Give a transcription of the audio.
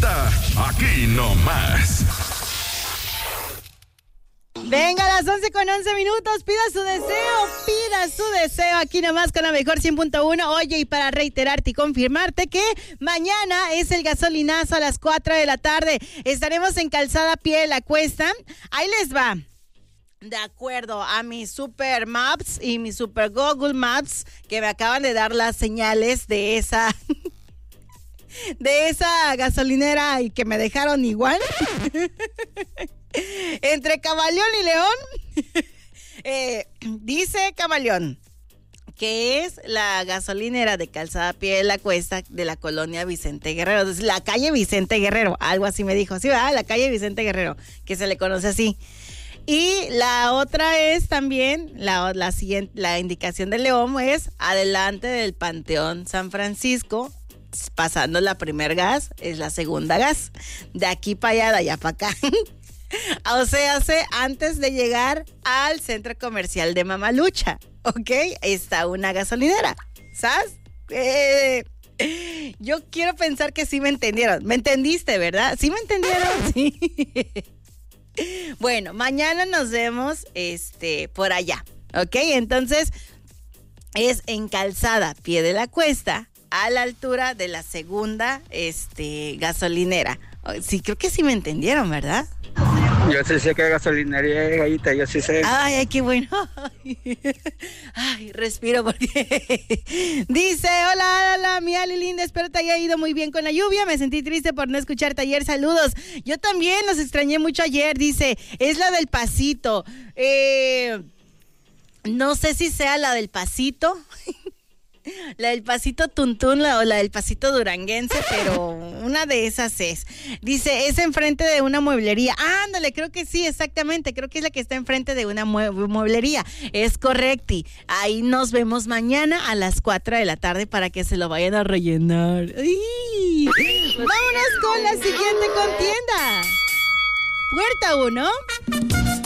está aquí nomás. Venga, a las 11:11, pida su deseo aquí nomás con la mejor 100.1. Oye, y para reiterarte y confirmarte que mañana es el gasolinazo a las 4 de la tarde. Estaremos en Calzada Pie de la Cuesta. Ahí les va. De acuerdo a mi Super Maps y mi Super Google Maps, que me acaban de dar las señales de esa gasolinera y que me dejaron igual. Entre Camaleón y León, dice Camaleón que es la gasolinera de Calzada Pie de la Cuesta de la colonia Vicente Guerrero, la calle Vicente Guerrero, algo así me dijo, sí, ¿verdad? La calle Vicente Guerrero, que se le conoce así. Y la otra es también, la siguiente, la indicación de León es adelante del Panteón San Francisco, pasando la primer gas, es la segunda gas, de aquí para allá, de allá para acá. O sea, antes de llegar al centro comercial de Mamalucha, ¿ok? Está una gasolinera, ¿sabes? Yo quiero pensar que sí me entendieron. ¿Me entendiste, verdad? ¿Sí me entendieron? Sí. Bueno, mañana nos vemos por allá, ¿ok? Entonces, es en Calzada Pie de la Cuesta, a la altura de la segunda gasolinera. Sí, creo que sí me entendieron, ¿verdad? Yo sí sé que gasolinería es, Gallita, yo sí sé. Ay, qué bueno. Ay, respiro porque dice, hola, mi Ali linda, espero te haya ido muy bien con la lluvia, me sentí triste por no escucharte ayer, saludos. Yo también los extrañé mucho ayer, dice, es la del Pasito. No sé si sea la del Pasito. La del Pasito Tuntún o la del Pasito Duranguense, pero una de esas es. Dice, es enfrente de una mueblería. Ándale, creo que sí, exactamente. Creo que es la que está enfrente de una mueblería. Es correcti. Ahí nos vemos mañana a las 4 de la tarde para que se lo vayan a rellenar. ¡Ay! Vámonos con la siguiente contienda. Puerta 1.